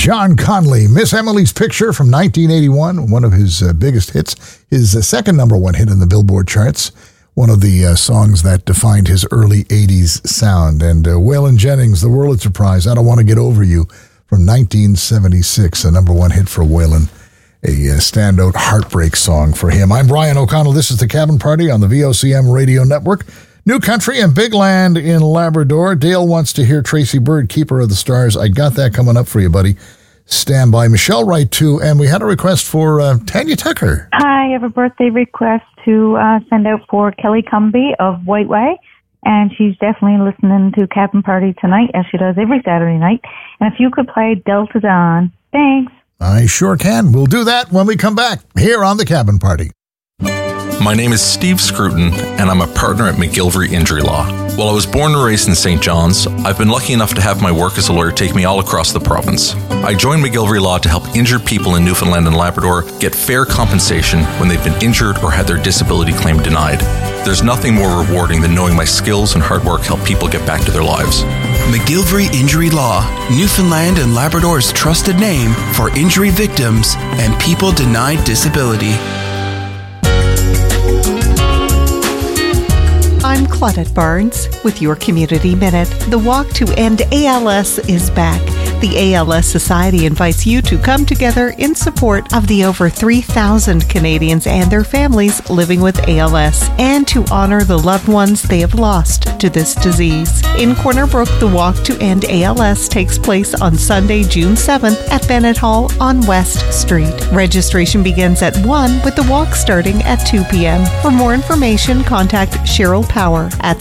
John Conley, Miss Emily's Picture from 1981, one of his biggest hits, his second number one hit in the Billboard charts, one of the songs that defined his early 80s sound. And Waylon Jennings, The World Surprise, I Don't Want to Get Over You from 1976, a number one hit for Waylon, a standout heartbreak song for him. I'm Brian O'Connell. This is The Cabin Party on the VOCM Radio Network. New Country and Big Land in Labrador. Dale wants to hear Tracy Byrd, Keeper of the Stars. I got that coming up for you, buddy. Stand by. Michelle Wright, too. And we had a request for Tanya Tucker. Hi, I have a birthday request to send out for Kelly Cumby of White Way. And she's definitely listening to Cabin Party tonight, as she does every Saturday night. And if you could play Delta Dawn. Thanks. I sure can. We'll do that when we come back here on The Cabin Party. My name is Steve Scruton, and I'm a partner at McGillivray Injury Law. While I was born and raised in St. John's, I've been lucky enough to have my work as a lawyer take me all across the province. I joined McGillivray Law to help injured people in Newfoundland and Labrador get fair compensation when they've been injured or had their disability claim denied. There's nothing more rewarding than knowing my skills and hard work help people get back to their lives. McGillivray Injury Law, Newfoundland and Labrador's trusted name for injury victims and people denied disability. I'm Claudette Barnes with your Community Minute. The Walk to End ALS is back. The ALS Society invites you to come together in support of the over 3,000 Canadians and their families living with ALS and to honor the loved ones they have lost to this disease. In Corner Brook, the Walk to End ALS takes place on Sunday, June 7th at Bennett Hall on West Street. Registration begins at 1 with the walk starting at 2 p.m. For more information, contact Cheryl Power at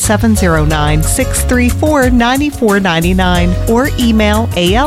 709-634-9499 or email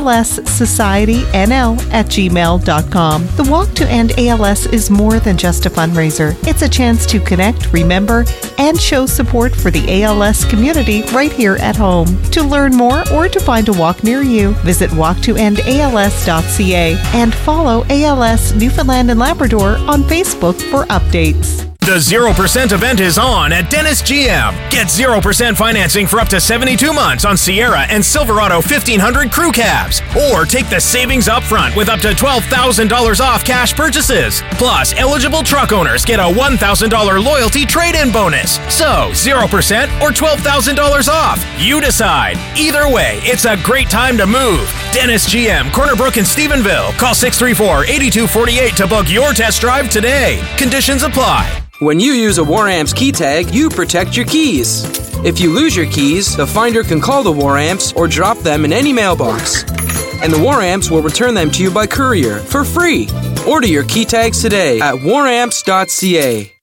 alssocietynl@gmail.com. The Walk to End ALS is more than just a fundraiser. It's a chance to connect, remember, and show support for the ALS community right here at home. To learn more or to find a walk near you, visit walktoendals.ca and follow ALS Newfoundland and Labrador on Facebook for updates. The 0% event is on at Dennis GM. Get 0% financing for up to 72 months on Sierra and Silverado 1500 crew cabs. Or take the savings up front with up to $12,000 off cash purchases. Plus, eligible truck owners get a $1,000 loyalty trade-in bonus. So, 0% or $12,000 off. You decide. Either way, it's a great time to move. Dennis GM, Corner Brook and Stephenville. Call 634-8248 to book your test drive today. Conditions apply. When you use a War Amps key tag, you protect your keys. If you lose your keys, the finder can call the War Amps or drop them in any mailbox. And the War Amps will return them to you by courier for free. Order your key tags today at waramps.ca.